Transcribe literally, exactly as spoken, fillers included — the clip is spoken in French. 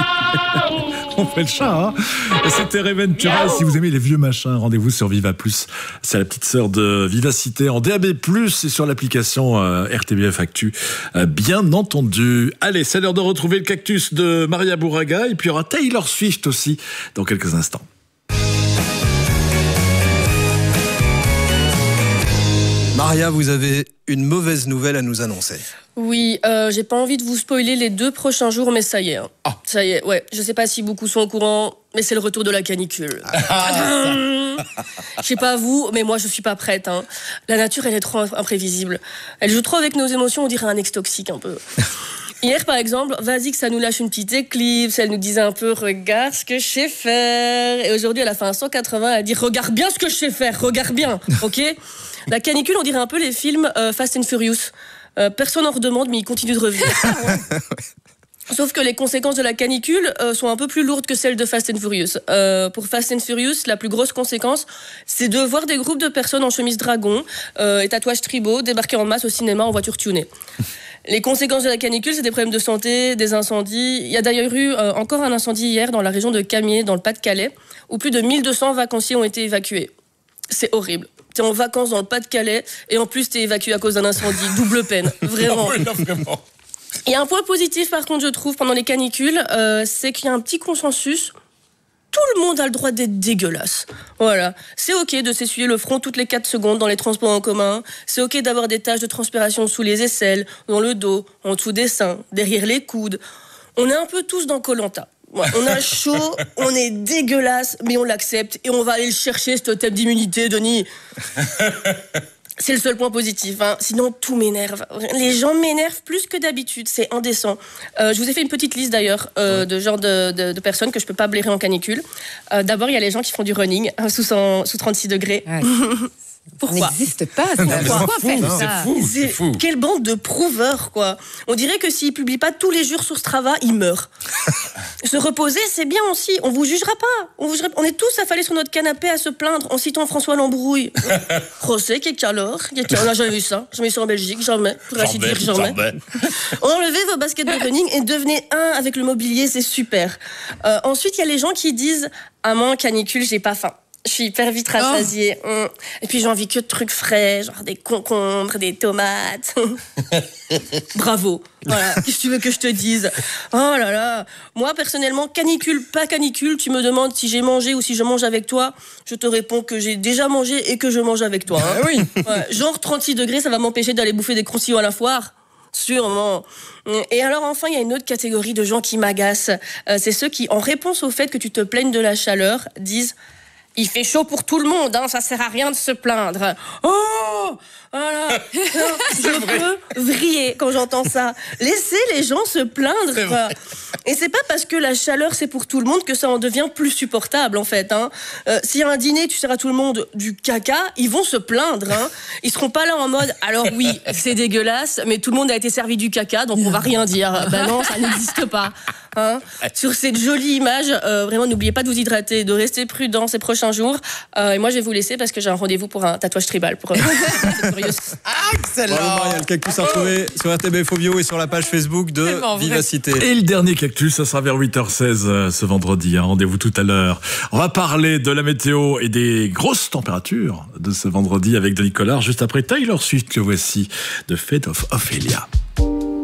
On fait le chat, hein. C'était Reventura. Et si vous aimez les vieux machins, rendez-vous sur Viva Plus. C'est la petite sœur de Vivacité en D A B plus, et sur l'application euh, R T B F Actu, euh, bien entendu. Allez, c'est l'heure de retrouver le cactus de Maria Bourraga. Et puis il y aura Taylor Swift aussi dans quelques instants. Maria, vous avez une mauvaise nouvelle à nous annoncer. Oui, euh, j'ai pas envie de vous spoiler les deux prochains jours, mais ça y est. Hein. Ah. Ça y est, ouais. Je sais pas si beaucoup sont au courant, mais c'est le retour de la canicule. Ah. Je sais pas vous, mais moi je suis pas prête. Hein. La nature, elle est trop imprévisible. Elle joue trop avec nos émotions, on dirait un ex toxique un peu. Hier, par exemple, vas-y que ça nous lâche une petite éclipse, elle nous disait un peu « Regarde ce que je sais faire ». Et aujourd'hui, elle a fait un cent quatre-vingts, elle a dit « Regarde bien ce que je sais faire, regarde bien, ok ?» La canicule, on dirait un peu les films euh, Fast and Furious. Euh, personne n'en redemande, mais ils continuent de revenir. Sauf que les conséquences de la canicule euh, sont un peu plus lourdes que celles de Fast and Furious. Euh, pour Fast and Furious, la plus grosse conséquence, c'est de voir des groupes de personnes en chemise dragon euh, et tatouages tribaux débarquer en masse au cinéma en voiture tunée. Les conséquences de la canicule, c'est des problèmes de santé, des incendies. Il y a d'ailleurs eu euh, encore un incendie hier dans la région de Camier, dans le Pas-de-Calais, où plus de mille deux cents vacanciers ont été évacués. C'est horrible. T'es en vacances dans le Pas-de-Calais et en plus t'es évacué à cause d'un incendie. Double peine, vraiment. Non, non, vraiment. Il y a un point positif par contre, je trouve, pendant les canicules, euh, c'est qu'il y a un petit consensus. Tout le monde a le droit d'être dégueulasse. Voilà. C'est ok de s'essuyer le front toutes les quatre secondes dans les transports en commun. C'est ok d'avoir des taches de transpiration sous les aisselles, dans le dos, en dessous des seins, derrière les coudes. On est un peu tous dans Koh-Lanta. Ouais, on a chaud, on est dégueulasse, mais on l'accepte et on va aller le chercher, ce totem d'immunité, Denis. C'est le seul point positif, hein. Sinon tout m'énerve. Les gens m'énervent plus que d'habitude, c'est indécent. Euh, je vous ai fait une petite liste d'ailleurs euh, ouais. de genre de, de, de personnes que je peux pas blairer en canicule. Euh, d'abord, il y a les gens qui font du running hein, sous, cent, sous trente-six degrés. Ouais. Pourquoi ? Ça n'existe pas, ça. Pourquoi c'est, faire fou, ça c'est fou, c'est, c'est fou. Quelle bande de prouveurs, quoi. On dirait que s'ils publient pas tous les jours sur Strava, ils meurent. Se reposer, c'est bien aussi. On vous jugera pas. On, vous jugera... On est tous affalés sur notre canapé à se plaindre en citant François Lambrouille. José, qu'est-ce alors ? On n'a jamais vu ça. Jamais sur en Belgique, jamais. Pour ainsi dire, jamais. Enlevez vos baskets de running et devenez un avec le mobilier, c'est super. Euh, ensuite, il y a les gens qui disent « Ah, moi, en canicule, j'ai pas faim. » Je suis hyper vite rassasiée. Oh. Et puis j'ai envie que de trucs frais, genre des concombres, des tomates. Bravo. Voilà. Qu'est-ce que tu veux que je te dise ? Oh là là. Moi, personnellement, canicule, pas canicule, tu me demandes si j'ai mangé ou si je mange avec toi. Je te réponds que j'ai déjà mangé et que je mange avec toi. Hein. Oui. Ouais. Genre trente-six degrés, ça va m'empêcher d'aller bouffer des croustillons à la foire ? Sûrement. Et alors enfin, il y a une autre catégorie de gens qui m'agacent. Euh, c'est ceux qui, en réponse au fait que tu te plaignes de la chaleur, disent... Il fait chaud pour tout le monde, hein, ça sert à rien de se plaindre. Oh, voilà. Je peux vriller quand j'entends ça. Laissez les gens se plaindre, quoi. Et c'est pas parce que la chaleur c'est pour tout le monde que ça en devient plus supportable, en fait. Hein. Euh, s'il y a un dîner, tu sers à tout le monde du caca, ils vont se plaindre. Hein. Ils seront pas là en mode, alors oui, c'est dégueulasse, mais tout le monde a été servi du caca, donc on va rien dire. Ben non, ça n'existe pas. Hein. Sur cette jolie image, euh, vraiment n'oubliez pas de vous hydrater, de rester prudent ces prochains jours. Euh, et moi je vais vous laisser parce que j'ai un rendez-vous pour un tatouage tribal. Pour, euh, Excellent. Bravo Maria, le cactus à retrouver sur R T B F Audio et sur la page Facebook de Vivacité. Et le dernier cactus, ça sera vers huit heures seize euh, ce vendredi. Hein. Rendez-vous tout à l'heure. On va parler de la météo et des grosses températures de ce vendredi avec Denis Collard, juste après Taylor Swift que voici de Fate of Ophelia.